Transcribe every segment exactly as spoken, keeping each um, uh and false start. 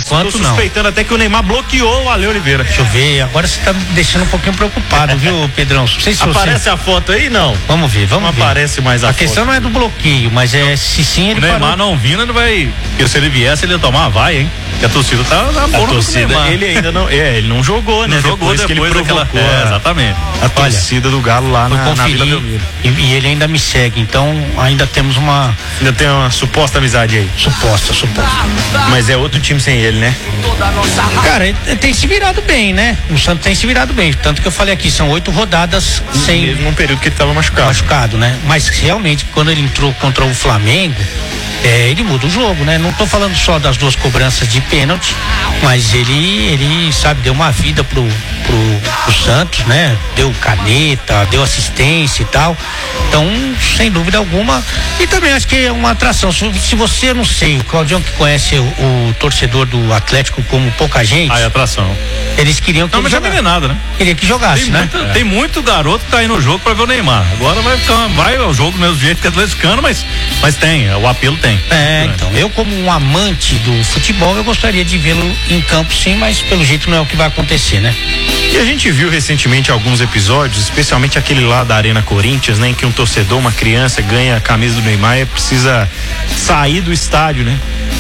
enquanto Tô não. suspeitando até que o Neymar bloqueou o Ale Oliveira. Deixa eu ver, agora você tá me deixando um pouquinho preocupado, viu, Pedrão? Não sei se Aparece você... a foto aí, não? Vamos ver, vamos não ver. Não aparece mais a, a foto. A questão não é do bloqueio, mas é se sim ele O Neymar parou. não vindo, ele vai... Porque se ele viesse, ele ia tomar uma vaia, hein? Porque a torcida tá na boa. A torcida, ele ainda não... É, ele não jogou, né? Não jogou depois, depois que ele provocou. Daquela, é, exatamente. A torcida Olha, do Galo lá na, na Vila Belmiro. E, e ele ainda me segue, então ainda temos uma... Ainda tem uma suposta amizade aí. Suposta, suposta. Mas é outro time sem ele, né? Cara, ele tem se virado bem, né? O Santos tem se virado bem. Tanto que eu falei aqui, são oito rodadas sem... Mesmo num período que ele tava machucado. Machucado, né? Mas realmente, quando ele entrou contra o Flamengo, é, ele muda o jogo, né? Não tô falando só das duas cobranças de pênalti, mas ele, ele sabe, deu uma vida pro, pro, pro Santos, né? Deu caneta, deu assistência e tal. Então, sem dúvida alguma, e também acho que é uma atração. Se, se você, não sei, o Claudião que conhece o, o torcedor do Atlético como pouca gente. Ah, é atração. Eles queriam que não, ele mas já jogasse. nada, né? Queria que jogasse, tem né? Muito, é. Tem muito garoto que tá aí no jogo pra ver o Neymar. Agora vai ficar, vai ao jogo do mesmo jeito que atleticano, mas, mas tem, o apelo tem. É, então, eu como um amante do futebol, eu gostaria de vê-lo em campo sim, mas pelo jeito não é o que vai acontecer, né? E a gente viu recentemente alguns episódios, especialmente aquele lá da Arena Corinthians, né? Em que um torcedor, uma criança, ganha a camisa do Neymar e precisa sair do estádio, né?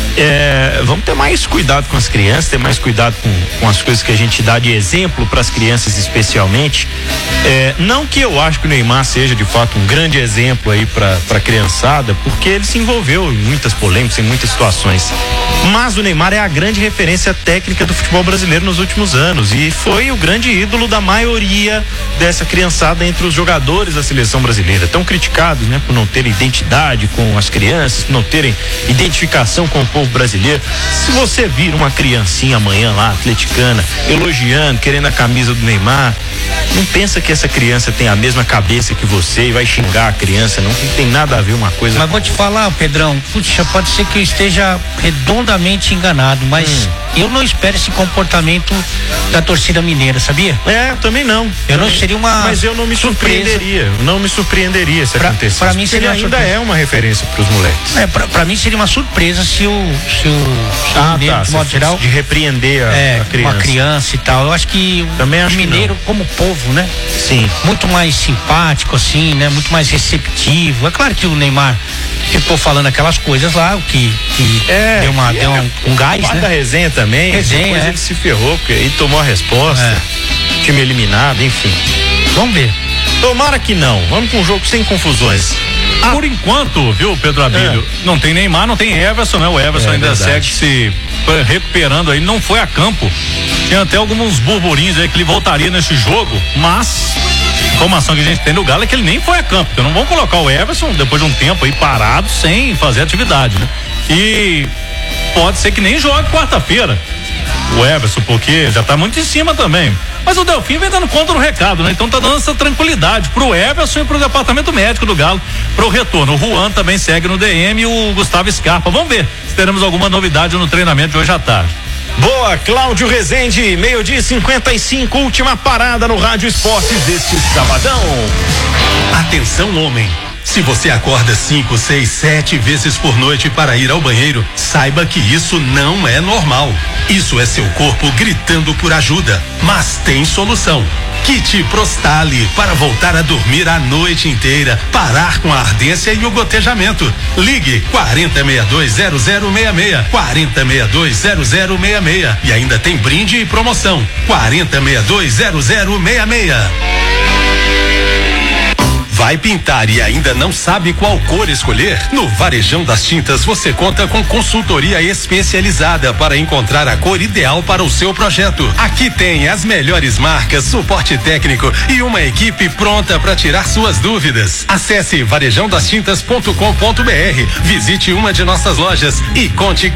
É, vamos ter mais cuidado com as crianças, ter mais cuidado com, com as coisas que a gente dá de exemplo para as crianças especialmente. É, não que eu acho que o Neymar seja de fato um grande exemplo aí para para criançada, porque ele se envolveu em muitas polêmicas, em muitas situações. Mas o Neymar é a grande referência técnica do futebol brasileiro nos últimos anos e foi o grande ídolo da maioria dessa criançada entre os jogadores da seleção brasileira, tão criticados, né, por não terem identidade com as crianças, por não terem identificação com o povo brasileiro. Se você vir uma criancinha amanhã lá, atleticana, elogiando, querendo a camisa do Neymar, não pensa que essa criança tem a mesma cabeça que você e vai xingar a criança, não, não tem nada a ver uma coisa. Mas vou te falar, Pedrão, puxa, pode ser que eu esteja redondamente enganado, mas hum. eu não espero esse comportamento da torcida mineira, sabia? É, eu também não. Eu não seria uma Mas eu não me surpresa. surpreenderia, não me surpreenderia se pra, acontecesse. Pra mim seria ainda surpresa. É uma referência pros moleques. É, pra, pra mim seria uma surpresa se o se o, se ah, o mineiro, tá, de modo geral, de repreender a, é, a criança. uma criança e tal. Eu acho que também acho o mineiro que como povo, né? Sim. Muito mais simpático assim, né? Muito mais receptivo. É claro que o Neymar ficou falando aquelas coisas lá, o que, que é, deu, uma, deu é, um, um gás, né? da resenha também, resenha, depois é. ele se ferrou, porque aí tomou a resposta, é. time eliminado, enfim. Vamos ver. Tomara que não, vamos com um jogo sem confusões. Ah, por enquanto, viu, Pedro Abílio, é. não tem Neymar, não tem Everson, né? O Everson é, ainda verdade. segue se recuperando aí, não foi a campo. Tinha até alguns burburinhos aí que ele voltaria nesse jogo, mas a informação que a gente tem do Galo é que ele nem foi a campo, porque não vão colocar o Everson depois de um tempo aí parado sem fazer atividade, né? E pode ser que nem jogue quarta-feira o Everson, porque já tá muito em cima também. Mas o Delfim vem dando conta do recado, né? Então tá dando essa tranquilidade pro Everson e pro departamento médico do Galo pro retorno. O Juan também segue no D M e o Gustavo Scarpa. Vamos ver se teremos alguma novidade no treinamento de hoje à tarde. Boa, Cláudio Rezende, meio-dia e cinquenta e cinco, última parada no Rádio Esportes deste sabadão. Atenção, homem. Se você acorda cinco, seis, sete vezes por noite para ir ao banheiro, saiba que isso não é normal. Isso é seu corpo gritando por ajuda, mas tem solução. Kit Prostali para voltar a dormir a noite inteira, parar com a ardência e o gotejamento. Ligue quarenta, sessenta e dois, zero zero seis seis, quarenta, sessenta e dois, zero zero seis seis e ainda tem brinde e promoção. quarenta, sessenta e dois, zero zero seis seis. Vai pintar e ainda não sabe qual cor escolher? No Varejão das Tintas você conta com consultoria especializada para encontrar a cor ideal para o seu projeto. Aqui tem as melhores marcas, suporte técnico e uma equipe pronta para tirar suas dúvidas. Acesse varejão das tintas ponto com ponto br, visite uma de nossas lojas e conte com